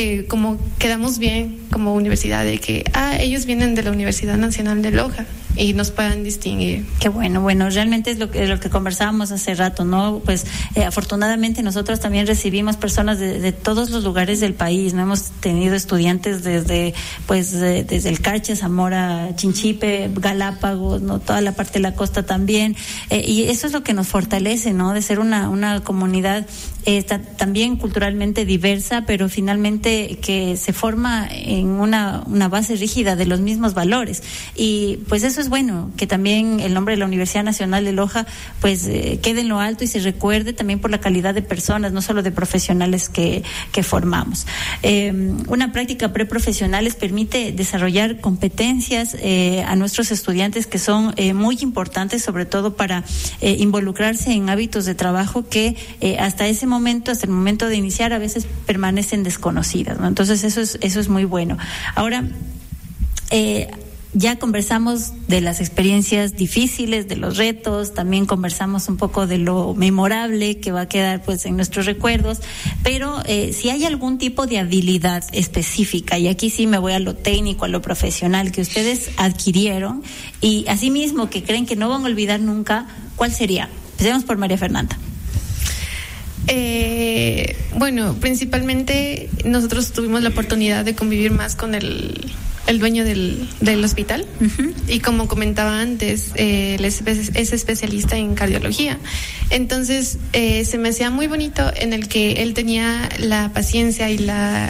como quedamos bien como universidad de que ellos vienen de la Universidad Nacional de Loja y nos puedan distinguir. Qué bueno, realmente es lo que conversábamos hace rato, ¿no? Pues afortunadamente nosotros también recibimos personas de todos los lugares del país, ¿no? Hemos tenido estudiantes desde el Carche, Zamora, Chinchipe, Galápagos, ¿no? Toda la parte de la costa también, y eso es lo que nos fortalece, ¿no? De ser una comunidad también culturalmente diversa, pero finalmente que se forma en una base rígida de los mismos valores, y pues eso es bueno, que también el nombre de la Universidad Nacional de Loja pues quede en lo alto y se recuerde también por la calidad de personas, no solo de profesionales que formamos. Una práctica preprofesional les permite desarrollar competencias a nuestros estudiantes que son muy importantes, sobre todo para involucrarse en hábitos de trabajo que hasta el momento de iniciar, a veces permanecen desconocidas, ¿no? Entonces eso es muy bueno. Ahora, ya conversamos de las experiencias difíciles, de los retos, también conversamos un poco de lo memorable que va a quedar pues en nuestros recuerdos, pero si hay algún tipo de habilidad específica, y aquí sí me voy a lo técnico, a lo profesional, que ustedes adquirieron y asimismo que creen que no van a olvidar nunca, ¿cuál sería? Empecemos por María Fernanda. Bueno, principalmente nosotros tuvimos la oportunidad de convivir más con el dueño del hospital. Uh-huh. Y como comentaba antes, él es especialista en cardiología. Entonces se me hacía muy bonito en el que él tenía la paciencia y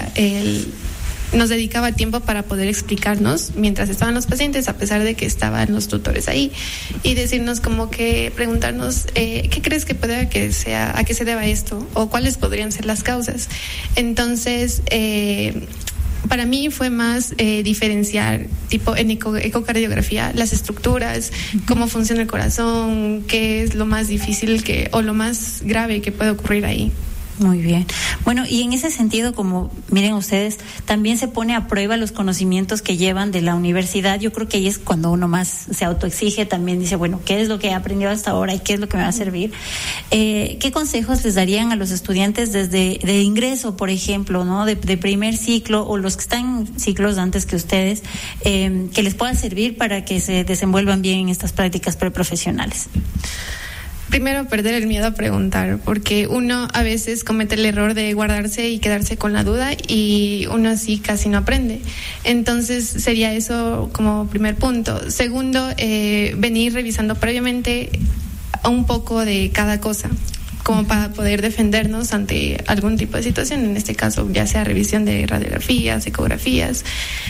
nos dedicaba tiempo para poder explicarnos mientras estaban los pacientes, a pesar de que estaban los tutores ahí, y decirnos como que preguntarnos ¿qué crees que puede a qué se deba esto? O cuáles podrían ser las causas. Entonces para mí fue más diferenciar, tipo en ecocardiografía, las estructuras, cómo funciona el corazón, qué es lo más difícil o lo más grave que puede ocurrir ahí. Muy bien. Bueno, y en ese sentido, como miren ustedes, también se pone a prueba los conocimientos que llevan de la universidad. Yo creo que ahí es cuando uno más se autoexige, también dice, bueno, ¿qué es lo que he aprendido hasta ahora y qué es lo que me va a servir? ¿Qué consejos les darían a los estudiantes desde de ingreso, por ejemplo, ¿no? De primer ciclo, o los que están en ciclos antes que ustedes, que les pueda servir para que se desenvuelvan bien en estas prácticas preprofesionales? Primero, perder el miedo a preguntar, porque uno a veces comete el error de guardarse y quedarse con la duda, y uno así casi no aprende. Entonces sería eso como primer punto. Segundo, venir revisando previamente un poco de cada cosa, como para poder defendernos ante algún tipo de situación, en este caso ya sea revisión de radiografías, ecografías,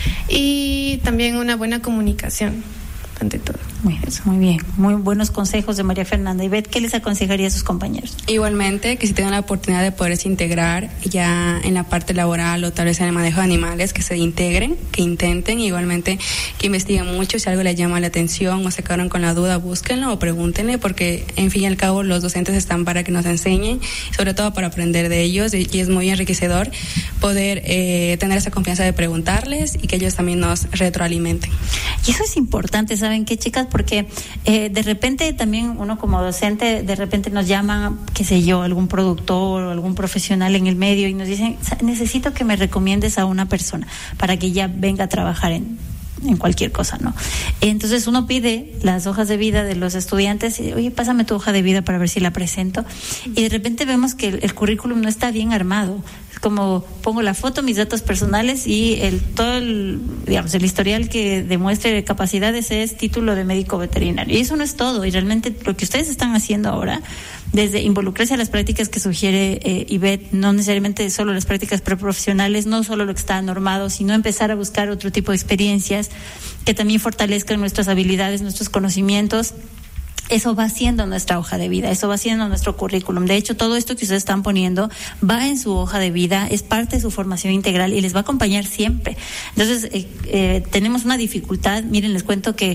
y también una buena comunicación ante todo. Muy bien, muy buenos consejos de María Fernanda. Ivette, ¿qué les aconsejaría a sus compañeros? Igualmente, que si tengan la oportunidad de poderse integrar ya en la parte laboral o tal vez en el manejo de animales, que se integren, que intenten, igualmente que investiguen mucho. Si algo les llama la atención o se quedaron con la duda, búsquenlo o pregúntenle, porque en fin y al cabo los docentes están para que nos enseñen, sobre todo para aprender de ellos, y es muy enriquecedor poder tener esa confianza de preguntarles y que ellos también nos retroalimenten. Y eso es importante, ¿saben qué, chicas? Porque de repente también uno como docente, de repente nos llama, qué sé yo, algún productor o algún profesional en el medio y nos dicen, necesito que me recomiendes a una persona para que ya venga a trabajar en cualquier cosa, ¿no? Entonces uno pide las hojas de vida de los estudiantes y, oye, pásame tu hoja de vida para ver si la presento, y de repente vemos que el currículum no está bien armado. Es como pongo la foto, mis datos personales y todo el historial que demuestre capacidades es título de médico veterinario, y eso no es todo. Y realmente lo que ustedes están haciendo ahora, desde involucrarse a las prácticas que sugiere Ivette, no necesariamente solo las prácticas preprofesionales, no solo lo que está normado, sino empezar a buscar otro tipo de experiencias que también fortalezcan nuestras habilidades, nuestros conocimientos. Eso va siendo nuestra hoja de vida, eso va siendo nuestro currículum. De hecho, todo esto que ustedes están poniendo va en su hoja de vida, es parte de su formación integral y les va a acompañar siempre. Entonces, tenemos una dificultad. Miren, les cuento que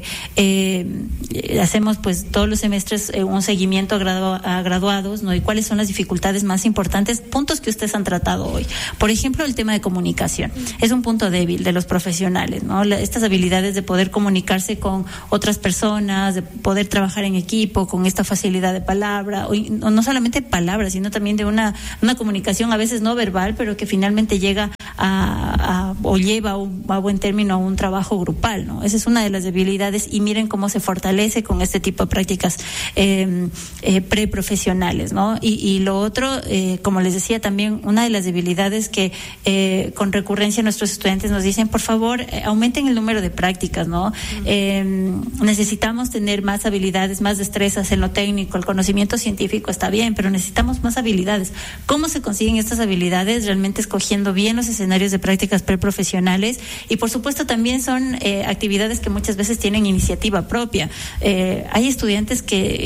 hacemos pues todos los semestres un seguimiento a graduados, ¿no? Y cuáles son las dificultades más importantes, puntos que ustedes han tratado hoy. Por ejemplo, el tema de comunicación es un punto débil de los profesionales, ¿no? Estas habilidades de poder comunicarse con otras personas, de poder trabajar en equipo, con esta facilidad de palabra, o no solamente palabras, sino también de una comunicación a veces no verbal, pero que finalmente llega o lleva a buen término un trabajo grupal, ¿no? Esa es una de las debilidades, y miren cómo se fortalece con este tipo de prácticas preprofesionales, ¿no? Y lo otro, como les decía, también una de las debilidades que con recurrencia nuestros estudiantes nos dicen, por favor, aumenten el número de prácticas, ¿no? Necesitamos tener más habilidades, más destrezas en lo técnico. El conocimiento científico está bien, pero necesitamos más habilidades. ¿Cómo se consiguen estas habilidades? Realmente escogiendo bien los escenarios de prácticas preprofesionales, y por supuesto también son actividades que muchas veces tienen iniciativa propia. Hay estudiantes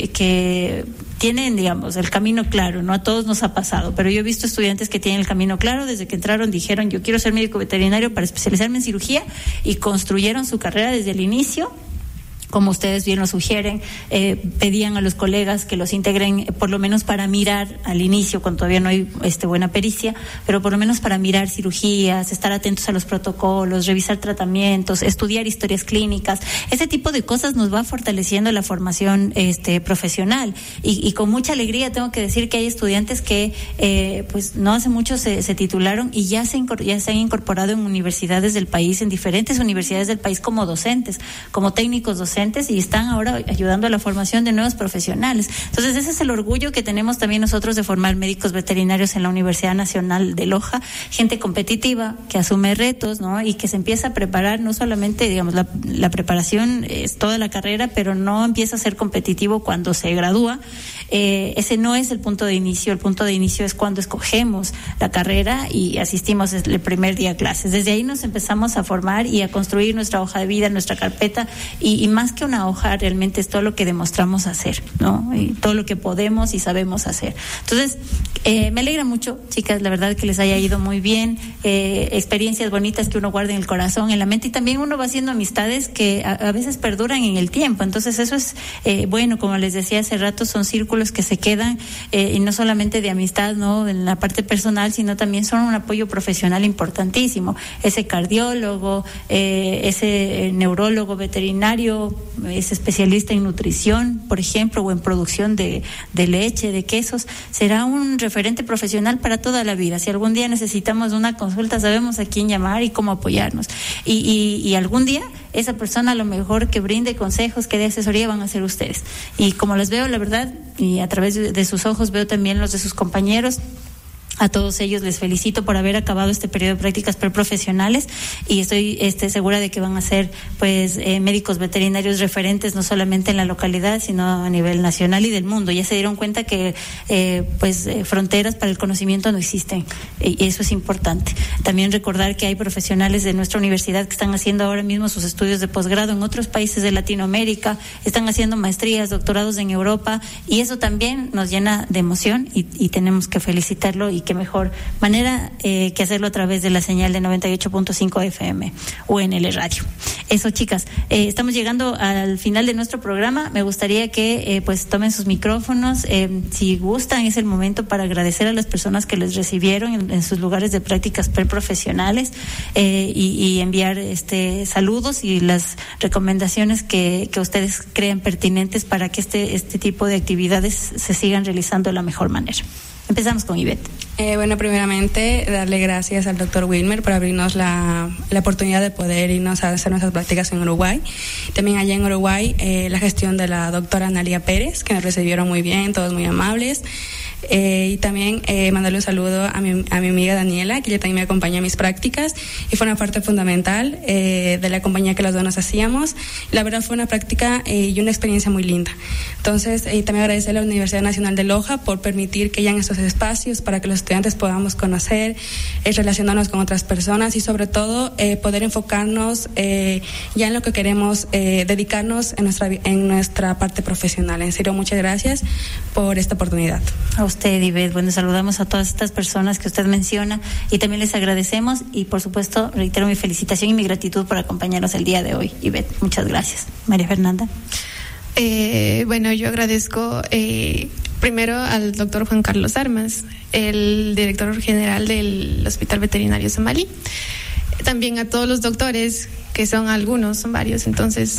que tienen, digamos, el camino claro, no a todos nos ha pasado, pero yo he visto estudiantes que tienen el camino claro, desde que entraron dijeron, yo quiero ser médico veterinario para especializarme en cirugía, y construyeron su carrera desde el inicio. Como ustedes bien lo sugieren, pedían a los colegas que los integren por lo menos para mirar al inicio, cuando todavía no hay buena pericia, pero por lo menos para mirar cirugías, estar atentos a los protocolos, revisar tratamientos, estudiar historias clínicas. Ese tipo de cosas nos va fortaleciendo la formación profesional, y con mucha alegría tengo que decir que hay estudiantes que pues no hace mucho se titularon y ya se han incorporado en universidades del país, en diferentes universidades del país, como docentes, como técnicos docentes, y están ahora ayudando a la formación de nuevos profesionales. Entonces, ese es el orgullo que tenemos también nosotros de formar médicos veterinarios en la Universidad Nacional de Loja, gente competitiva que asume retos, ¿no? Y que se empieza a preparar, no solamente, digamos, la preparación es toda la carrera, pero no empieza a ser competitivo cuando se gradúa. Ese no es el punto de inicio. El punto de inicio es cuando escogemos la carrera y asistimos el primer día a clases. Desde ahí nos empezamos a formar y a construir nuestra hoja de vida, nuestra carpeta, y más que una hoja, realmente es todo lo que demostramos hacer, ¿no? Y todo lo que podemos y sabemos hacer. Entonces, me alegra mucho, chicas, la verdad, que les haya ido muy bien, experiencias bonitas que uno guarda en el corazón, en la mente, y también uno va haciendo amistades que a veces perduran en el tiempo. Entonces, eso es bueno, como les decía hace rato, son círculos que se quedan, y no solamente de amistad, ¿no?, en la parte personal, sino también son un apoyo profesional importantísimo. Ese cardiólogo, ese neurólogo veterinario, ese especialista en nutrición, por ejemplo, o en producción de leche, de quesos, será un referente profesional para toda la vida. Si algún día necesitamos una consulta, sabemos a quién llamar y cómo apoyarnos. Y algún día esa persona, a lo mejor, que brinde consejos, que dé asesoría, van a ser ustedes. Y como les veo, la verdad, y a través de sus ojos veo también los de sus compañeros, a todos ellos les felicito por haber acabado este periodo de prácticas preprofesionales, y estoy segura de que van a ser médicos veterinarios referentes, no solamente en la localidad, sino a nivel nacional y del mundo. Ya se dieron cuenta que fronteras para el conocimiento no existen, y eso es importante. También recordar que hay profesionales de nuestra universidad que están haciendo ahora mismo sus estudios de posgrado en otros países de Latinoamérica, están haciendo maestrías, doctorados en Europa, y eso también nos llena de emoción, y tenemos que felicitarlo, y qué mejor manera que hacerlo a través de la señal de 98.5 FM UNL Radio. Eso, chicas, estamos llegando al final de nuestro programa. Me gustaría que tomen sus micrófonos, si gustan, es el momento para agradecer a las personas que les recibieron en sus lugares de prácticas preprofesionales, y enviar saludos y las recomendaciones que ustedes crean pertinentes para que este tipo de actividades se sigan realizando de la mejor manera. Empezamos con Ivette. Bueno, primeramente, darle gracias al doctor Wilmer por abrirnos la oportunidad de poder irnos a hacer nuestras prácticas en Uruguay. También allá en Uruguay, la gestión de la doctora Analia Pérez, que nos recibieron muy bien, todos muy amables. Y también mandarle un saludo a mi amiga Daniela, que ella también me acompaña en mis prácticas y fue una parte fundamental de la compañía que las dos nos hacíamos. La verdad fue una práctica y una experiencia muy linda. Entonces, también agradecer a la Universidad Nacional de Loja por permitir que hayan estos espacios para que los estudiantes podamos conocer, relacionarnos con otras personas y sobre todo poder enfocarnos ya en lo que queremos dedicarnos en nuestra parte profesional. En serio, muchas gracias por esta oportunidad. A usted, Ivette. Bueno, saludamos a todas estas personas que usted menciona y también les agradecemos y, por supuesto, reitero mi felicitación y mi gratitud por acompañarnos el día de hoy. Ivette, muchas gracias. María Fernanda. Bueno, yo agradezco primero al doctor Juan Carlos Armas, el director general del Hospital Veterinario Somalí. También a todos los doctores, que son algunos, son varios, entonces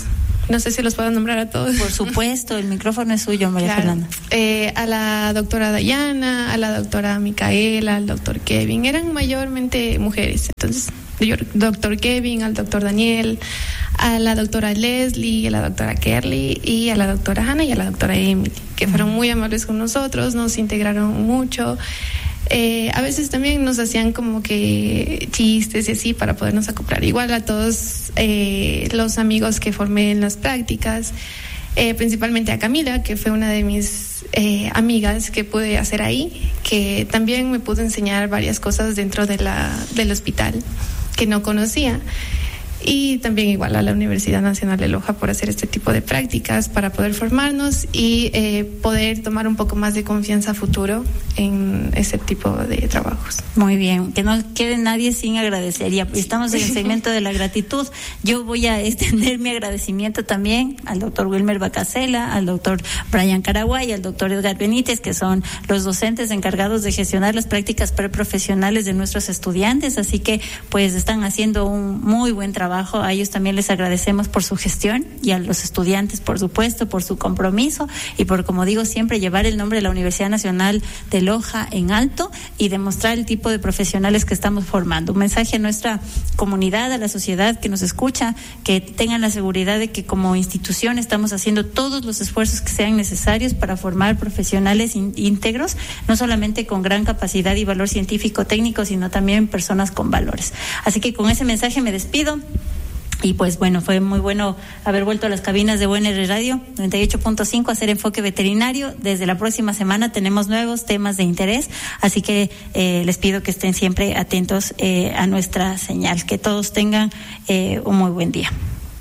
No sé si los puedo nombrar a todos. Por supuesto, el micrófono es suyo, María Fernanda. A la doctora Dayana, a la doctora Micaela, al doctor Kevin, eran mayormente mujeres. Entonces, yo, doctor Kevin, al doctor Daniel, a la doctora Leslie, a la doctora Kerly y a la doctora Hannah y a la doctora Emily, que fueron muy amables con nosotros, nos integraron mucho. A veces también nos hacían como que chistes y así para podernos acoplar. Igual a todos los amigos que formé en las prácticas, principalmente a Camila, que fue una de mis amigas que pude hacer ahí, que también me pudo enseñar varias cosas dentro del hospital que no conocía. Y también igual a la Universidad Nacional de Loja por hacer este tipo de prácticas para poder formarnos y poder tomar un poco más de confianza a futuro en ese tipo de trabajos. Muy bien, que no quede nadie sin agradecer. Ya estamos en el segmento de la gratitud. Yo voy a extender mi agradecimiento también al doctor Wilmer Bacasela, al doctor Brian Caraguay, al doctor Edgar Benítez, que son los docentes encargados de gestionar las prácticas preprofesionales de nuestros estudiantes, así que pues están haciendo un muy buen trabajo. A ellos también les agradecemos por su gestión y a los estudiantes, por supuesto, por su compromiso y por, como digo siempre, llevar el nombre de la Universidad Nacional de Loja en alto y demostrar el tipo de profesionales que estamos formando. Un mensaje a nuestra comunidad, a la sociedad que nos escucha, que tengan la seguridad de que como institución estamos haciendo todos los esfuerzos que sean necesarios para formar profesionales íntegros, no solamente con gran capacidad y valor científico técnico, sino también personas con valores. Así que con ese mensaje me despido. Y pues bueno, fue muy bueno haber vuelto a las cabinas de UNR Radio 98.5 a hacer enfoque veterinario. Desde la próxima semana tenemos nuevos temas de interés, así que les pido que estén siempre atentos a nuestra señal. Que todos tengan un muy buen día.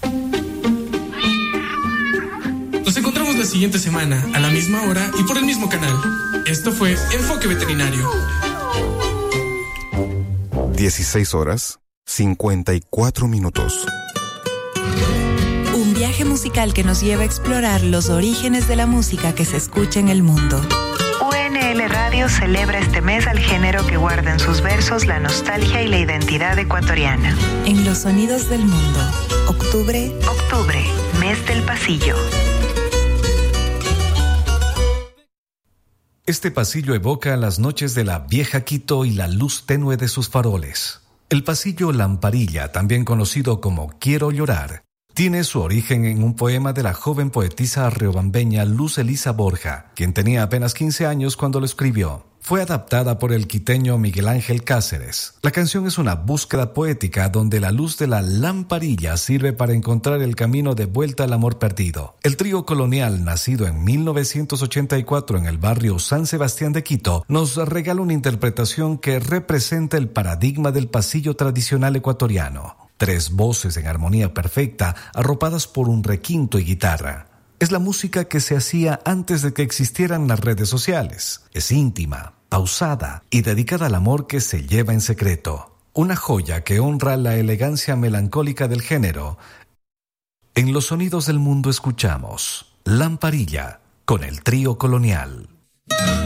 Nos encontramos la siguiente semana a la misma hora y por el mismo canal. Esto fue Enfoque Veterinario. 16 horas 54 minutos. Un viaje musical que nos lleva a explorar los orígenes de la música que se escucha en el mundo. UNL Radio celebra este mes al género que guarda en sus versos la nostalgia y la identidad ecuatoriana. En los sonidos del mundo. Octubre, mes del pasillo. Este pasillo evoca las noches de la vieja Quito y la luz tenue de sus faroles. El pasillo Lamparilla, también conocido como Quiero llorar, tiene su origen en un poema de la joven poetisa riobambeña Luz Elisa Borja, quien tenía apenas 15 años cuando lo escribió. Fue adaptada por el quiteño Miguel Ángel Cáceres. La canción es una búsqueda poética donde la luz de la lamparilla sirve para encontrar el camino de vuelta al amor perdido. El trío colonial, nacido en 1984 en el barrio San Sebastián de Quito, nos regala una interpretación que representa el paradigma del pasillo tradicional ecuatoriano. 3 voces en armonía perfecta, arropadas por un requinto y guitarra. Es la música que se hacía antes de que existieran las redes sociales. Es íntima, pausada y dedicada al amor que se lleva en secreto. Una joya que honra la elegancia melancólica del género. En los sonidos del mundo escuchamos Lamparilla con el trío colonial.